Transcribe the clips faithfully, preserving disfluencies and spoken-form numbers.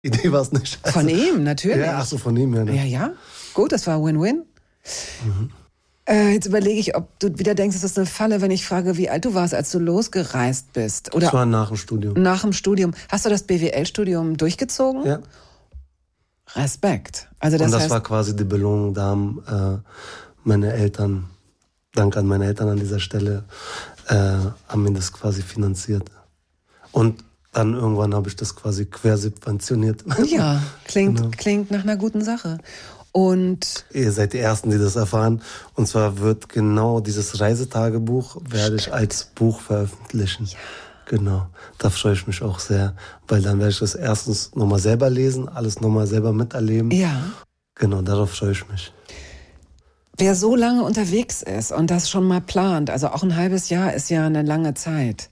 Idee war es nicht. Also, von ihm, natürlich. Ja, ach so, von ihm, ja. Ne? Ja, ja. Gut, das war Win-Win. Mhm. Äh, jetzt überlege ich, ob du wieder denkst, es ist eine Falle, wenn ich frage, wie alt du warst, als du losgereist bist. Oder das war nach dem Studium. Nach dem Studium. Hast du das B W L-Studium durchgezogen? Ja. Respekt. Also das Und das heißt, war quasi die Belohnung, da haben äh, meine Eltern, Dank an meine Eltern an dieser Stelle, äh, haben mir das quasi finanziert. Und dann irgendwann habe ich das quasi quersubventioniert. Ja, klingt, genau. klingt nach einer guten Sache. Und ihr seid die Ersten, die das erfahren. Und zwar wird genau dieses Reisetagebuch, werde ich als Buch veröffentlichen. Ja. Genau, da freue ich mich auch sehr, weil dann werde ich das erstens nochmal selber lesen, alles nochmal selber miterleben. Ja. Genau, darauf freue ich mich. Wer so lange unterwegs ist und das schon mal plant, also auch ein halbes Jahr ist ja eine lange Zeit.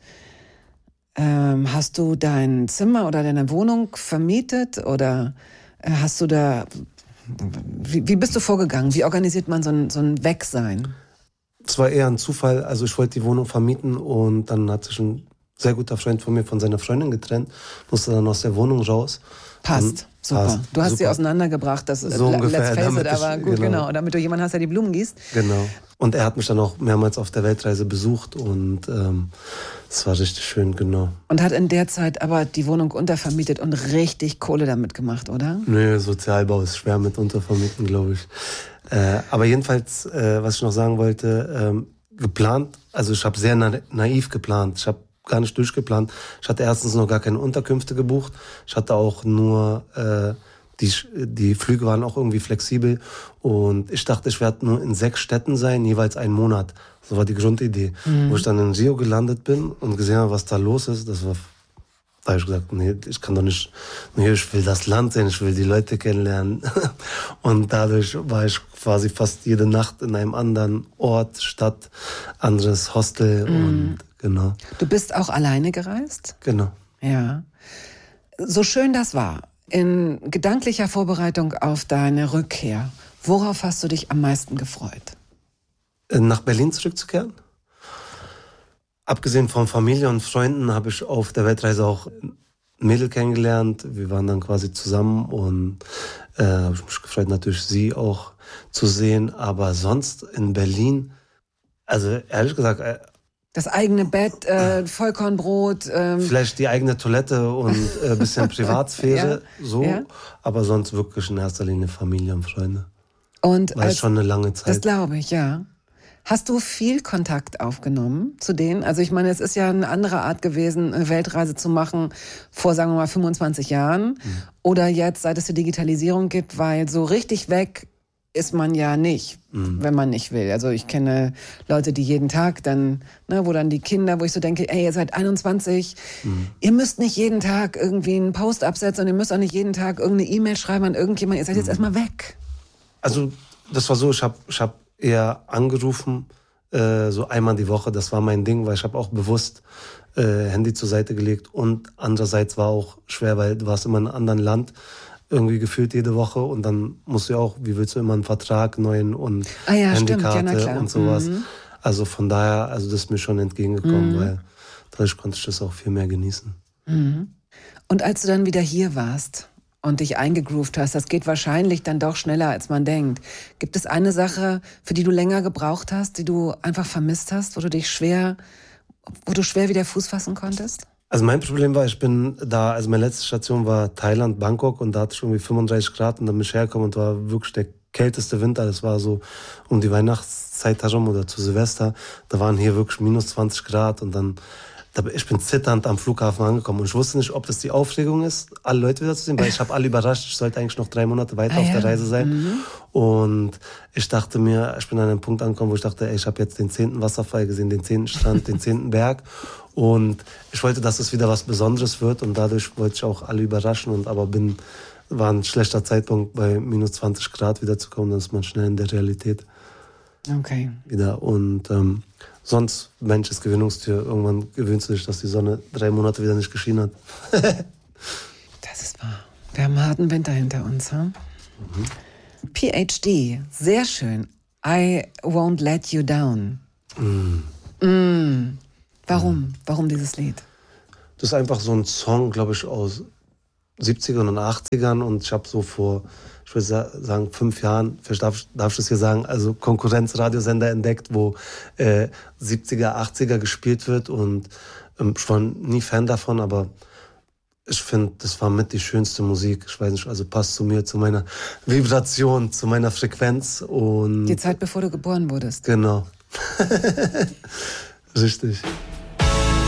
Ähm, hast du dein Zimmer oder deine Wohnung vermietet oder hast du da, wie, wie bist du vorgegangen? Wie organisiert man so ein, so ein Wegsein? Es war eher ein Zufall, also ich wollte die Wohnung vermieten und dann hat sich ein sehr guter Freund von mir von seiner Freundin getrennt, musste dann aus der Wohnung raus. Passt, super. Passt. Du hast super. sie auseinandergebracht, das so ungefähr, let's face it, ich, aber gut, genau. genau. Damit du jemanden hast, der die Blumen gießt. Genau. Und er hat mich dann auch mehrmals auf der Weltreise besucht und ähm, es war richtig schön, genau. Und hat in der Zeit aber die Wohnung untervermietet und richtig Kohle damit gemacht, oder? Nö, Sozialbau ist schwer mit untervermieten, glaube ich. Äh, aber jedenfalls, äh, was ich noch sagen wollte, ähm, geplant, also ich habe sehr na- naiv geplant. Ich habe gar nicht durchgeplant. Ich hatte erstens noch gar keine Unterkünfte gebucht. Ich hatte auch nur, äh, die, die Flüge waren auch irgendwie flexibel. Und ich dachte, ich werde nur in sechs Städten sein, jeweils einen Monat. So war die Grundidee. Mhm. Wo ich dann in Rio gelandet bin und gesehen habe, was da los ist, das war, da habe ich gesagt, nee, ich kann doch nicht, nee, ich will das Land sehen, ich will die Leute kennenlernen. Und dadurch war ich quasi fast jede Nacht in einem anderen Ort, Stadt, anderes Hostel mhm. und genau. Du bist auch alleine gereist? Genau. Ja. So schön das war, in gedanklicher Vorbereitung auf deine Rückkehr, worauf hast du dich am meisten gefreut? Nach Berlin zurückzukehren? Abgesehen von Familie und Freunden habe ich auf der Weltreise auch ein Mädel kennengelernt. Wir waren dann quasi zusammen und äh, habe ich mich gefreut, natürlich sie auch zu sehen. Aber sonst in Berlin, also ehrlich gesagt... Äh, Das eigene Bett, äh, Vollkornbrot. Ähm. Vielleicht die eigene Toilette und ein äh, bisschen Privatsphäre, ja, so. Ja. Aber sonst wirklich in erster Linie Familie und Freunde. Und war schon eine lange Zeit. Das glaube ich, ja. Hast du viel Kontakt aufgenommen zu denen? Also ich meine, es ist ja eine andere Art gewesen, eine Weltreise zu machen vor, sagen wir mal, fünfundzwanzig Jahren. Mhm. Oder jetzt, seit es die Digitalisierung gibt, weil so richtig weg ist man ja nicht, mhm. wenn man nicht will. Also ich kenne Leute, die jeden Tag dann, ne, wo dann die Kinder, wo ich so denke, ey, ihr seid einundzwanzig, mhm. ihr müsst nicht jeden Tag irgendwie einen Post absetzen und ihr müsst auch nicht jeden Tag irgendeine E-Mail schreiben an irgendjemand, ihr seid mhm. jetzt erstmal weg. Also das war so, ich habe ich hab eher angerufen, äh, so einmal die Woche, das war mein Ding, weil ich habe auch bewusst äh, Handy zur Seite gelegt und andererseits war auch schwer, weil du warst immer in einem anderen Land, irgendwie gefühlt jede Woche und dann musst du ja auch, wie willst du immer einen Vertrag, neuen und ah ja, Handykarte stimmt, ja, und sowas. Mhm. Also von daher, also das ist mir schon entgegengekommen, mhm. weil dadurch konnte ich das auch viel mehr genießen. Mhm. Und als du dann wieder hier warst und dich eingegroovt hast, das geht wahrscheinlich dann doch schneller, als man denkt. Gibt es eine Sache, für die du länger gebraucht hast, die du einfach vermisst hast, wo du dich schwer, wo du schwer wieder Fuß fassen konntest? Also mein Problem war, ich bin da, also meine letzte Station war Thailand, Bangkok und da hatte ich irgendwie fünfunddreißig Grad und dann bin ich hergekommen und war wirklich der kälteste Winter. Das war so um die Weihnachtszeit herum oder zu Silvester. Da waren hier wirklich minus zwanzig Grad und dann, ich bin zitternd am Flughafen angekommen und ich wusste nicht, ob das die Aufregung ist, alle Leute wieder zu sehen, weil ich habe alle überrascht, ich sollte eigentlich noch drei Monate weiter ah, auf ja. der Reise sein. Mhm. Und ich dachte mir, ich bin an einem Punkt angekommen, wo ich dachte, ey, ich habe jetzt den zehnten Wasserfall gesehen, den zehnten Strand, den zehnten Berg. Und ich wollte, dass es wieder was Besonderes wird und dadurch wollte ich auch alle überraschen. Und aber bin, war ein schlechter Zeitpunkt, bei minus zwanzig Grad wiederzukommen, dann ist man schnell in der Realität. Okay. Wieder. Und ähm, sonst, Mensch ist Gewinnungstier. Irgendwann gewöhnst du dich, dass die Sonne drei Monate wieder nicht geschienen hat. Das ist wahr. Wir haben einen harten Winter hinter uns, hm? Mhm. P H D, sehr schön. I won't let you down. Mm. Mm. Warum? Warum dieses Lied? Das ist einfach so ein Song, glaube ich, aus siebzigern und achtzigern und ich habe so vor, ich würde sagen, fünf Jahren, vielleicht darf, darf ich das hier sagen, also Konkurrenzradiosender entdeckt, wo äh, siebziger, achtziger gespielt wird und ähm, ich war nie Fan davon, aber ich finde, das war mit die schönste Musik. Ich weiß nicht, also passt zu mir, zu meiner Vibration, zu meiner Frequenz und... Die Zeit, bevor du geboren wurdest. Genau. Richtig.